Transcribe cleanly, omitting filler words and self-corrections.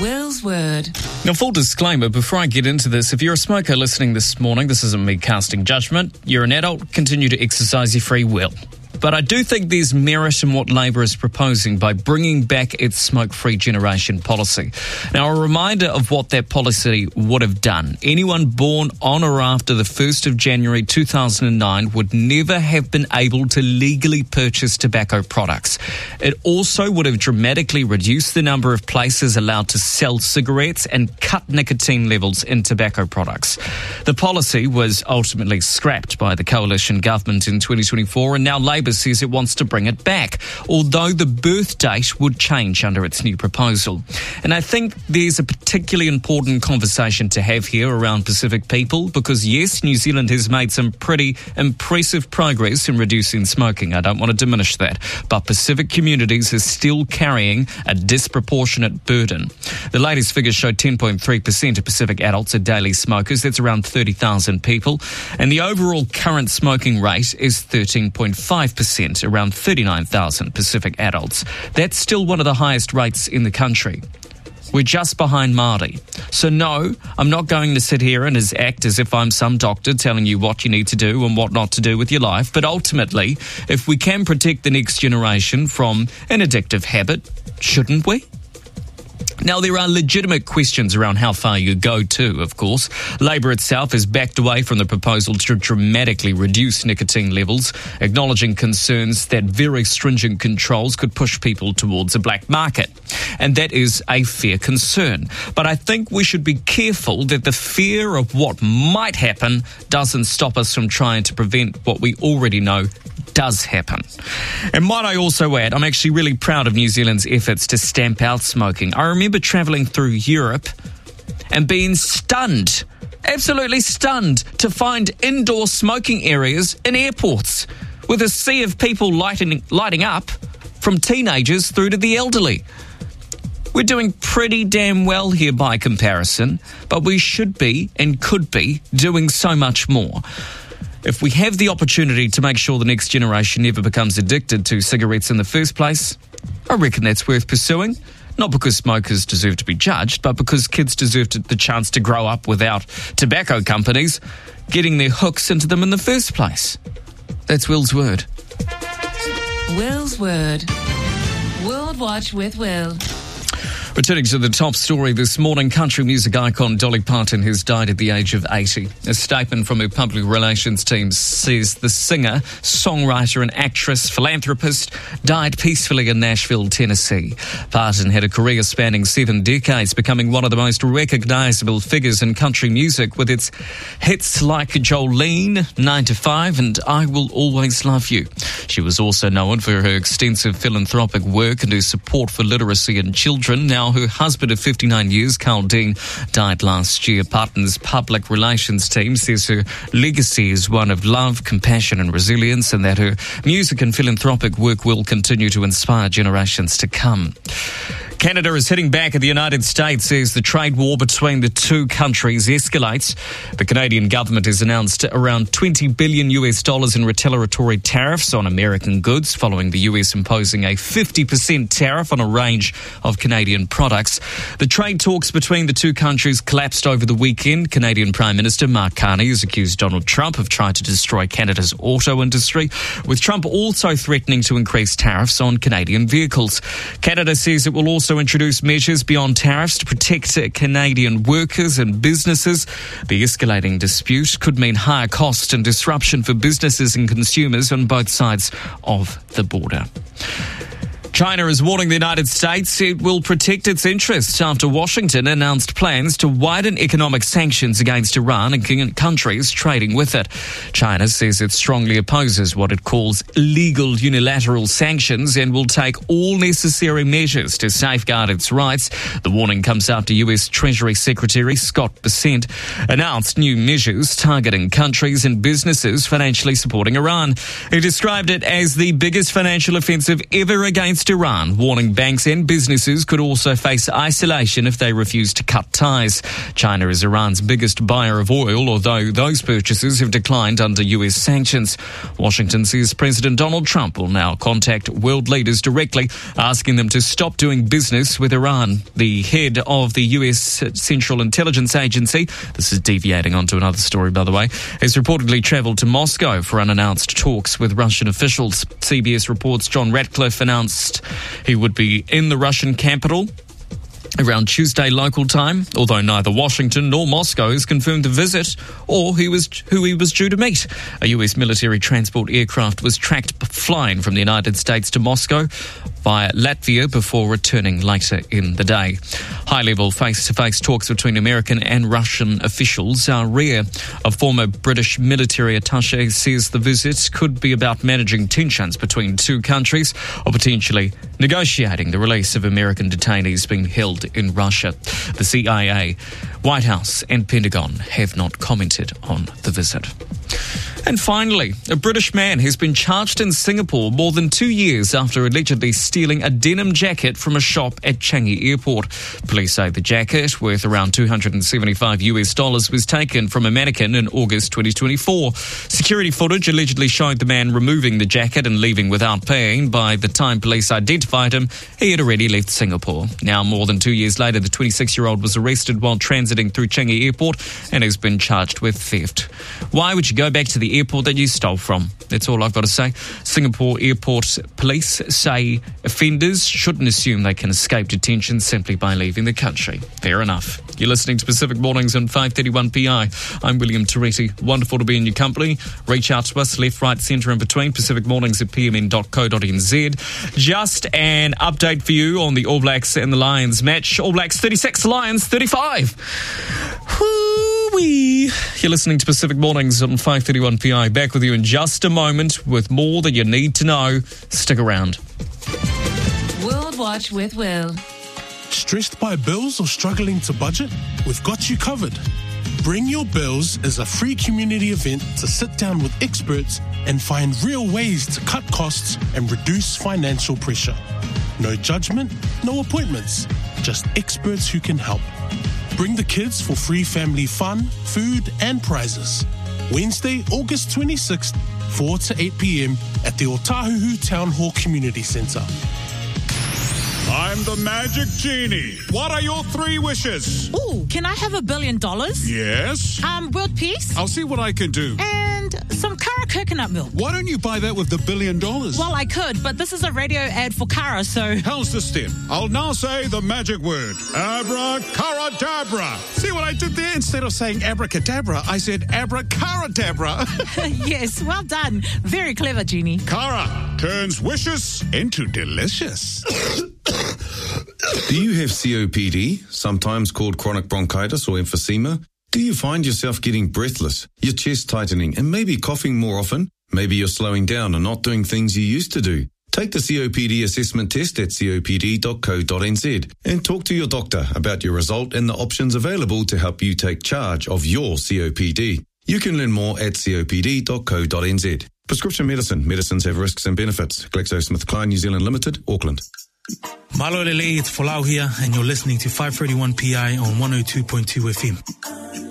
Will's Word. Now, full disclaimer, before I get into this, if you're a smoker listening this morning, this isn't me casting judgment. You're an adult, continue to exercise your free will. But I do think there's merit in what Labour is proposing by bringing back its smoke-free generation policy. Now, a reminder of what that policy would have done. Anyone born on or after the 1st of January 2009 would never have been able to legally purchase tobacco products. It also would have dramatically reduced the number of places allowed to sell cigarettes and cut nicotine levels in tobacco products. The policy was ultimately scrapped by the coalition government in 2024, and now Labour says it wants to bring it back, although the birth date would change under its new proposal. And I think there's a particularly important conversation to have here around Pacific people, because yes, New Zealand has made some pretty impressive progress in reducing smoking. I don't want to diminish that, but Pacific communities are still carrying a disproportionate burden. The latest figures show 10.3% of Pacific adults are daily smokers. That's around 30,000 people. And the overall current smoking rate is 13.5%, around 39,000 Pacific adults. That's still one of the highest rates in the country. We're just behind Māori. So no, I'm not going to sit here and act as if I'm some doctor telling you what you need to do and what not to do with your life. But ultimately, if we can protect the next generation from an addictive habit, shouldn't we? Now, there are legitimate questions around how far you go too, of course. Labour itself has backed away from the proposal to dramatically reduce nicotine levels, acknowledging concerns that very stringent controls could push people towards a black market. And that is a fair concern. But I think we should be careful that the fear of what might happen doesn't stop us from trying to prevent what we already know does happen. And might I also add, I'm actually really proud of New Zealand's efforts to stamp out smoking. I remember travelling through Europe and being stunned, absolutely stunned, to find indoor smoking areas in airports with a sea of people lighting up, from teenagers through to the elderly. We're doing pretty damn well here by comparison, but we should be and could be doing so much more. If we have the opportunity to make sure the next generation never becomes addicted to cigarettes in the first place, I reckon that's worth pursuing. Not because smokers deserve to be judged, but because kids deserve the chance to grow up without tobacco companies getting their hooks into them in the first place. That's Will's Word. Will's Word. World Watch with Will. Returning to the top story this morning, country music icon Dolly Parton has died at the age of 80. A statement from her public relations team says the singer, songwriter and actress, philanthropist died peacefully in Nashville, Tennessee. Parton had a career spanning 7 decades, becoming one of the most recognisable figures in country music with its hits like Jolene, 9 to 5 and I Will Always Love You. She was also known for her extensive philanthropic work and her support for literacy in children. Now, her husband of 59 years, Carl Dean, died last year. Parton's public relations team says her legacy is one of love, compassion and resilience, and that her music and philanthropic work will continue to inspire generations to come. Canada is hitting back at the United States as the trade war between the two countries escalates. The Canadian government has announced around $20 billion in retaliatory tariffs on American goods, following the US imposing a 50% tariff on a range of Canadian products. The trade talks between the two countries collapsed over the weekend. Canadian Prime Minister Mark Carney has accused Donald Trump of trying to destroy Canada's auto industry, with Trump also threatening to increase tariffs on Canadian vehicles. Canada says it will also introduce measures beyond tariffs to protect Canadian workers and businesses. The escalating dispute could mean higher cost and disruption for businesses and consumers on both sides of the border. China is warning the United States it will protect its interests after Washington announced plans to widen economic sanctions against Iran and countries trading with it. China says it strongly opposes what it calls illegal unilateral sanctions and will take all necessary measures to safeguard its rights. The warning comes after US Treasury Secretary Scott Bessent announced new measures targeting countries and businesses financially supporting Iran. He described it as the biggest financial offensive ever against against Iran, warning banks and businesses could also face isolation if they refuse to cut ties. China is Iran's biggest buyer of oil, although those purchases have declined under US sanctions. Washington says President Donald Trump will now contact world leaders directly, asking them to stop doing business with Iran. The head of the US Central Intelligence Agency, this is deviating onto another story by the way, has reportedly travelled to Moscow for unannounced talks with Russian officials. CBS reports John Ratcliffe announced he would be in the Russian capital around Tuesday local time, although neither Washington nor Moscow has confirmed the visit or who he was due to meet. A US military transport aircraft was tracked flying from the United States to Moscow via Latvia before returning later in the day. High-level face-to-face talks between American and Russian officials are rare. A former British military attaché says the visit could be about managing tensions between two countries or potentially negotiating the release of American detainees being held in Russia. The CIA, White House and Pentagon have not commented on the visit. And finally, a British man has been charged in Singapore more than 2 years after allegedly stealing a denim jacket from a shop at Changi Airport. Police say the jacket, worth around $275 was taken from a mannequin in August 2024. Security footage allegedly showed the man removing the jacket and leaving without paying. By the time police identified him, he had already left Singapore. Now, more than 2 years later, the 26-year-old was arrested while transiting through Changi Airport and has been charged with theft. Why would you go back to the airport that you stole from? That's all I've got to say. Singapore Airport Police say offenders shouldn't assume they can escape detention simply by leaving the country. Fair enough. You're listening to Pacific Mornings on 531 PI. I'm William Toretti. Wonderful to be in your company. Reach out to us, left, right, centre and between. Pacific Mornings at pmn.co.nz. Just an update for you on the All Blacks and the Lions match. All Blacks 36, Lions 35. Whoo-wee. You're listening to Pacific Mornings on 531 PI. Back with you in just a moment with more that you need to know. Stick around. World Watch with Will. Stressed by bills or struggling to budget? We've got you covered. Bring Your Bills is a free community event to sit down with experts and find real ways to cut costs and reduce financial pressure. No judgment, no appointments, just experts who can help. Bring the kids for free family fun, food and prizes. Wednesday, August 26th, 4 to 8 p.m. at the Otahuhu Town Hall Community Centre. I'm the Magic Genie. What are your 3 wishes? Ooh, can I have $1 billion? Yes. World peace? I'll see what I can do. And some Kara coconut milk. Why don't you buy that with the $1 billion? Well, I could, but this is a radio ad for Kara, so... How's the step? I'll now say the magic word. Abracadabra. See what I did there? Instead of saying abracadabra, I said abracadabra. Yes, well done. Very clever, Genie. Kara turns wishes into delicious. Do you have COPD, sometimes called chronic bronchitis or emphysema? Do you find yourself getting breathless, your chest tightening, and maybe coughing more often? Maybe you're slowing down and not doing things you used to do. Take the COPD assessment test at copd.co.nz and talk to your doctor about your result and the options available to help you take charge of your COPD. You can learn more at copd.co.nz. Prescription medicine. Medicines have risks and benefits. GlaxoSmithKline New Zealand Limited, Auckland. Malo Lele, it's Folau here, and you're listening to 531 PI on 102.2 FM.